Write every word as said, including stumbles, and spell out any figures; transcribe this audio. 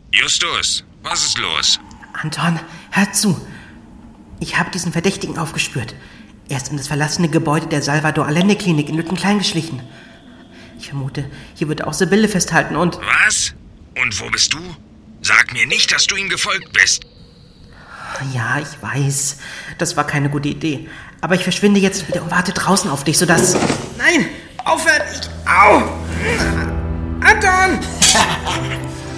Justus, was ist los? Anton, hör zu. Ich habe diesen Verdächtigen aufgespürt. Er ist in das verlassene Gebäude der Salvador Allende Klinik in Lüttenklein geschlichen. Ich vermute, hier wird auch Sibylle festhalten und... Was? Und wo bist du? Sag mir nicht, dass du ihm gefolgt bist. Ja, ich weiß. Das war keine gute Idee. Aber ich verschwinde jetzt wieder und warte draußen auf dich, sodass... Nein! Aufhören! Ich... Au! Anton!